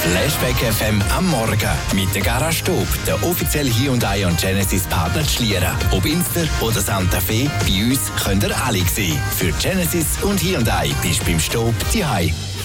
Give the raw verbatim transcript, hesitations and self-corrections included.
Flashback F M am Morgen mit der Garage Stub, der offizielle Hyundai und Genesis Partner Schlieren. Ob Inster oder Santa Fe, bei uns könnt ihr alle sehen. Für Genesis und Hyundai bist du beim Stub die Hai.